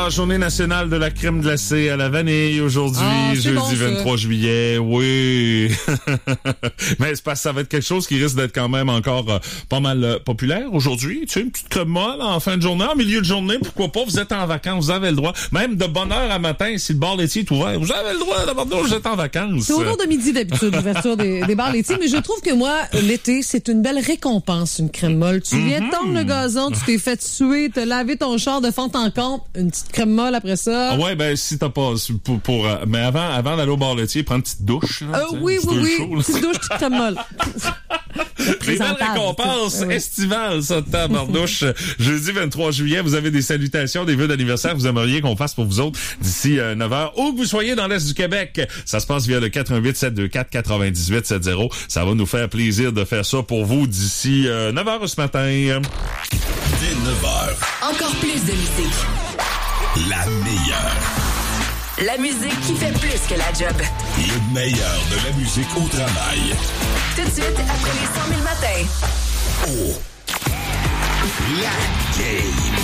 journée nationale de la crème glacée à la vanille aujourd'hui, jeudi 23 juillet. Oui. Mais c'est parce que ça va être quelque chose qui risque d'être quand même encore pas mal populaire aujourd'hui. Tu sais, une petite crème molle en fin de journée, en milieu de journée, pourquoi pas, vous êtes en vacances, vous avez le droit. Même de bonne heure à matin, si le bar laitier est ouvert, vous avez le droit d'avoir vous êtes en vacances. C'est autour de midi d'habitude, l'ouverture des bars laitiers, mais je trouve que moi, l'été, c'est une belle récompense, une crème molle. Tu viens tondre le gazon, tu t'es fait suer, t'as lavé ton char de fond en comble, une petite crème molle après ça. Ah ouais, ben si t'as pas mais avant d'aller au bar laitier, prends une petite douche. Là, oui, petite douche, petite crème molle. Les belles récompenses estivales, ça, tabardouche. Jeudi 23 juillet, vous avez des salutations, des vœux d'anniversaire que vous aimeriez qu'on fasse pour vous autres d'ici 9h. Où que vous soyez dans l'Est du Québec, ça se passe via le 418-724-9870. Ça va nous faire plaisir de faire ça pour vous d'ici 9h ce matin. Dès 9h. Encore plus de musique. La meilleure. La musique qui fait plus que la job. Le meilleur de la musique au travail. Tout de suite, après les 100 000 matins. Oh. La game.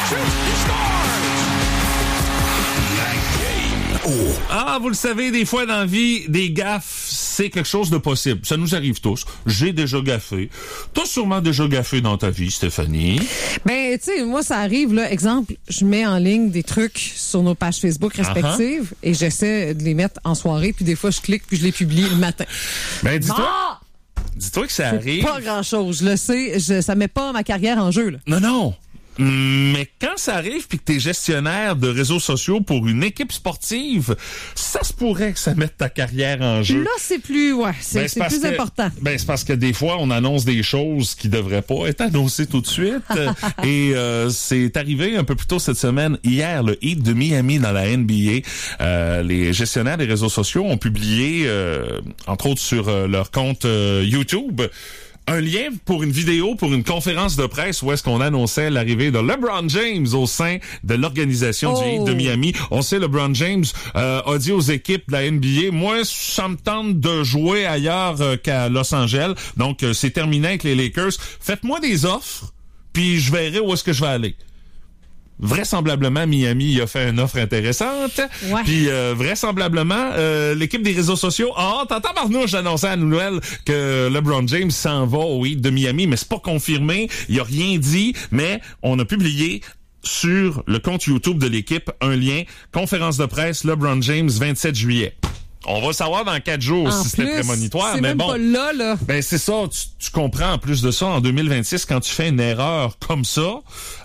La game. Oh. Ah, vous le savez, des fois dans la vie, des gaffes, c'est quelque chose de possible. Ça nous arrive tous. J'ai déjà gaffé. T'as sûrement déjà gaffé dans ta vie, Stéphanie. Ben, tu sais, moi, ça arrive, là. Exemple, je mets en ligne des trucs sur nos pages Facebook respectives et j'essaie de les mettre en soirée, puis des fois, je clique puis je les publie le matin. Ben, dis-toi que ça arrive. Pas grand-chose. Je le sais, ça met pas ma carrière en jeu, là. Non. Mais quand ça arrive puis que t'es gestionnaire de réseaux sociaux pour une équipe sportive, ça se pourrait que ça mette ta carrière en jeu. Là, c'est plus, c'est plus important. Ben, c'est parce que des fois, on annonce des choses qui devraient pas être annoncées tout de suite. Et c'est arrivé un peu plus tôt cette semaine. Hier, le Heat de Miami dans la NBA, les gestionnaires des réseaux sociaux ont publié, entre autres sur leur compte YouTube, un lien pour une vidéo, pour une conférence de presse où est-ce qu'on annonçait l'arrivée de LeBron James au sein de l'organisation du Heat de Miami. On sait, LeBron James a dit aux équipes de la NBA, moi, ça me tente de jouer ailleurs qu'à Los Angeles. Donc, c'est terminé avec les Lakers. Faites-moi des offres, puis je verrai où est-ce que je vais aller. Vraisemblablement, Miami a fait une offre intéressante. Ouais. Puis vraisemblablement, l'équipe des réseaux sociaux a t'entends Barnouche annoncer à la nouvelle que LeBron James s'en va au Heat de Miami, mais c'est pas confirmé. Il a rien dit, mais on a publié sur le compte YouTube de l'équipe un lien, conférence de presse LeBron James 27 juillet. On va savoir dans 4 jours si c'était prémonitoire, mais même bon. Pas là. Ben c'est ça, tu comprends en plus de ça, en 2026, quand tu fais une erreur comme ça,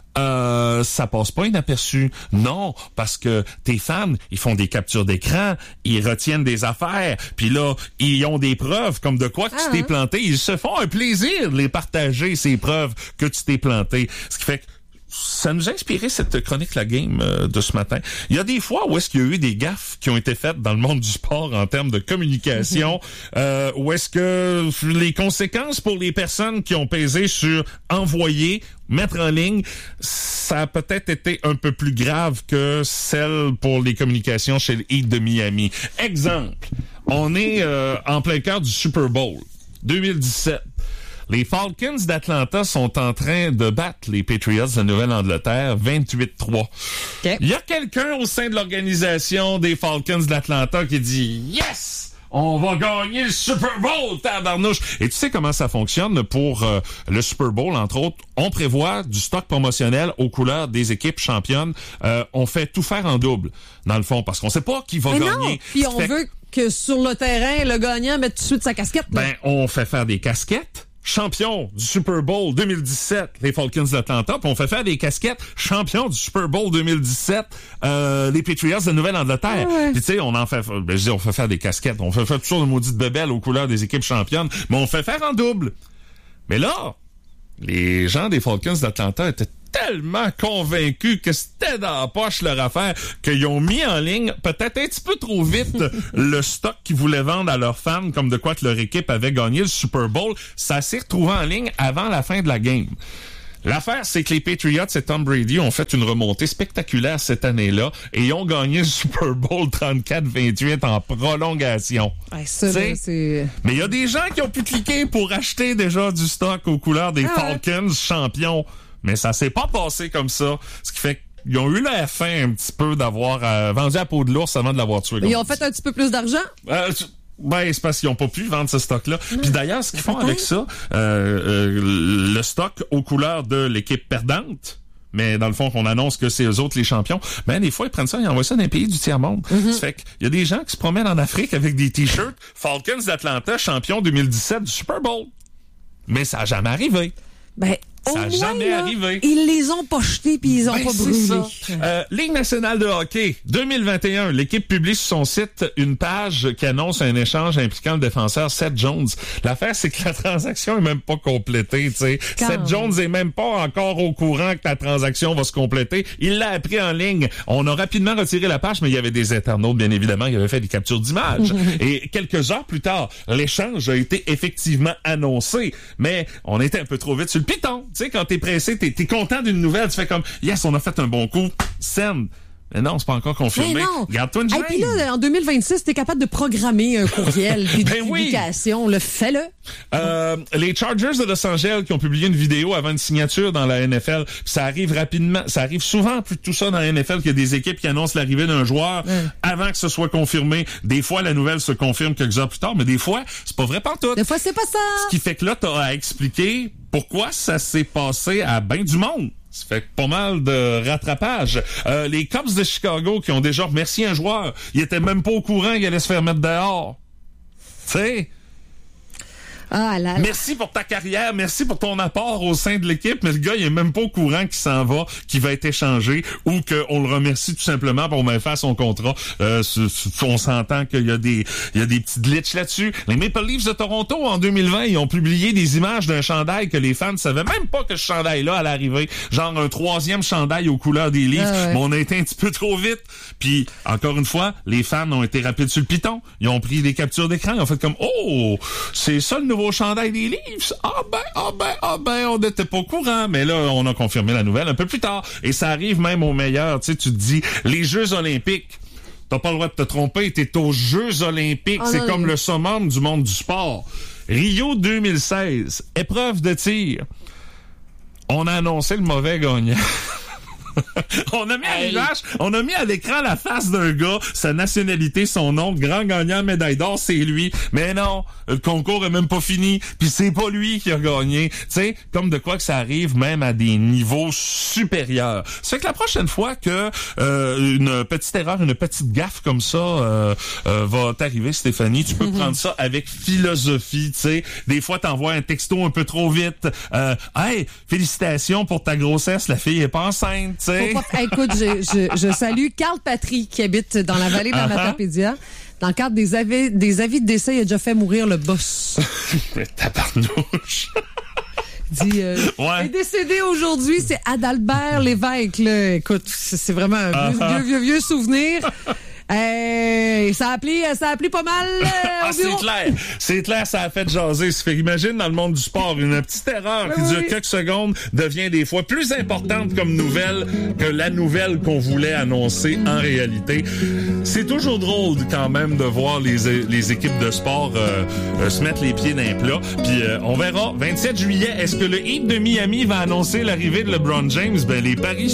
ça passe pas inaperçu. Non, parce que tes fans, ils font des captures d'écran, ils retiennent des affaires, puis là, ils ont des preuves comme de quoi que tu t'es planté. Ils se font un plaisir de les partager, ces preuves que tu t'es planté. Ce qui fait que ça nous a inspiré cette chronique La Game de ce matin. Il y a des fois où est-ce qu'il y a eu des gaffes qui ont été faites dans le monde du sport en termes de communication, où est-ce que les conséquences pour les personnes qui ont pesé sur envoyer, mettre en ligne, ça a peut-être été un peu plus grave que celle pour les communications chez le Heat de Miami. Exemple, on est en plein cœur du Super Bowl 2017. Les Falcons d'Atlanta sont en train de battre les Patriots de Nouvelle-Angleterre 28-3. Okay. Il y a quelqu'un au sein de l'organisation des Falcons d'Atlanta qui dit « Yes! On va gagner le Super Bowl, tabarnouche! » Et tu sais comment ça fonctionne pour le Super Bowl, entre autres. On prévoit du stock promotionnel aux couleurs des équipes championnes. On fait tout faire en double, dans le fond, parce qu'on sait pas qui va gagner. Puis on veut que sur le terrain, le gagnant mette tout de suite sa casquette. Là. Ben, on fait faire des casquettes. Champion du Super Bowl 2017, les Falcons d'Atlanta, puis on fait faire des casquettes champion du Super Bowl 2017, les Patriots de Nouvelle-Angleterre. Puis tu sais, on fait faire des casquettes, on fait faire toutes sortes de maudites bébelles aux couleurs des équipes championnes, mais on fait faire en double. Mais là, les gens des Falcons d'Atlanta étaient tellement convaincus que c'était dans la poche leur affaire qu'ils ont mis en ligne, peut-être un petit peu trop vite, le stock qu'ils voulaient vendre à leurs fans, comme de quoi que leur équipe avait gagné le Super Bowl. Ça s'est retrouvé en ligne avant la fin de la game. L'affaire, c'est que les Patriots et Tom Brady ont fait une remontée spectaculaire cette année-là et ils ont gagné le Super Bowl 34-28 en prolongation. Ça, là, c'est... Mais il y a des gens qui ont pu cliquer pour acheter déjà du stock aux couleurs des Falcons champions. Mais ça s'est pas passé comme ça. Ce qui fait ils ont eu la faim un petit peu d'avoir vendu la peau de l'ours avant de l'avoir tué. Ils ont fait un petit peu plus d'argent? Ben, c'est parce qu'ils n'ont pas pu vendre ce stock-là. Puis d'ailleurs, ce qu'ils font avec ça, le stock aux couleurs de l'équipe perdante, mais dans le fond, qu'on annonce que c'est eux autres les champions, ben des fois, ils prennent ça, ils envoient ça dans les pays du tiers-monde. Ça fait qu'il y a des gens qui se promènent en Afrique avec des t-shirts Falcons d'Atlanta, champion 2017 du Super Bowl. Mais ça n'a jamais arrivé. Ben, ça n'a jamais arrivé. Ils les ont pas jetés puis ils ont pas brûlé. Ligue nationale de hockey 2021, l'équipe publie sur son site une page qui annonce un échange impliquant le défenseur Seth Jones. L'affaire, c'est que la transaction est même pas complétée, tu sais. Seth Jones est même pas encore au courant que la transaction va se compléter. Il l'a appris en ligne. On a rapidement retiré la page, mais il y avait des internautes, bien évidemment, qui avaient fait des captures d'images. Et quelques heures plus tard, l'échange a été effectivement annoncé. Mais on était un peu trop vite sur le piton. Tu sais, quand t'es pressé, t'es content d'une nouvelle, tu fais comme, yes, on a fait un bon coup, send. Mais non, c'est pas encore confirmé. Garde-toi une gêne. Et puis là, en 2026, t'es capable de programmer un courriel puis une publication. Fais-le. Les Chargers de Los Angeles qui ont publié une vidéo avant une signature dans la NFL. Ça arrive rapidement. Ça arrive souvent, plus de tout ça dans la NFL, qu'il y a des équipes qui annoncent l'arrivée d'un joueur avant que ce soit confirmé. Des fois, la nouvelle se confirme quelques heures plus tard, mais des fois, c'est pas vrai pantoute. Des fois, c'est pas ça. Ce qui fait que là, t'as à expliquer pourquoi ça s'est passé à ben du monde. Ça fait pas mal de rattrapage. Les Cubs de Chicago qui ont déjà remercié un joueur, ils étaient même pas au courant qu'il allait se faire mettre dehors. Tu sais? Ah là là. Merci pour ta carrière, merci pour ton apport au sein de l'équipe, mais le gars, il est même pas au courant qu'il s'en va, qu'il va être échangé ou qu'on le remercie tout simplement pour mettre fin à son contrat. On s'entend qu'il y a des petits glitches là-dessus. Les Maple Leafs de Toronto, en 2020, ils ont publié des images d'un chandail que les fans ne savaient même pas que ce chandail-là allait arriver. Genre un 3e chandail aux couleurs des Leafs. Mais on a été un petit peu trop vite. Puis, encore une fois, les fans ont été rapides sur le piton. Ils ont pris des captures d'écran. Ils ont fait comme, oh, c'est ça le nouveau chandail des Leafs. Ah ben, on n'était pas au courant. Mais là, on a confirmé la nouvelle un peu plus tard. Et ça arrive même au meilleur. Tu sais, tu te dis, les Jeux olympiques, t'as pas le droit de te tromper, t'es aux Jeux olympiques. C'est comme le summum du monde du sport. Rio 2016, épreuve de tir. On a annoncé le mauvais gagnant. On a mis à l'image, on a mis à l'écran la face d'un gars, sa nationalité, son nom, grand gagnant médaille d'or, c'est lui. Mais non, le concours est même pas fini, puis c'est pas lui qui a gagné. Tu sais, comme de quoi que ça arrive même à des niveaux supérieurs. C'est que la prochaine fois que une petite erreur, une petite gaffe comme ça va t'arriver, Stéphanie, tu peux prendre ça avec philosophie, tu sais. Des fois, t'envoies un texto un peu trop vite. Hey, félicitations pour ta grossesse, la fille est pas enceinte. Écoute, je salue Carl Patry qui habite dans la vallée de la Matapédia. Dans le cadre des avis de décès, il a déjà fait mourir le boss. Tabarnouche. Dit, est décédé aujourd'hui, c'est Adalbert Lévesque. Là. Écoute, c'est vraiment un vieux souvenir. Ça a appelé pas mal c'est clair, ça a fait jaser. Imagine dans le monde du sport, une petite erreur qui dure quelques secondes devient des fois plus importante comme nouvelle que la nouvelle qu'on voulait annoncer en réalité. C'est toujours drôle quand même de voir les équipes de sport se mettre les pieds dans les plats. Puis on verra, 27 juillet, est-ce que le Heat de Miami va annoncer l'arrivée de LeBron James? Ben les paris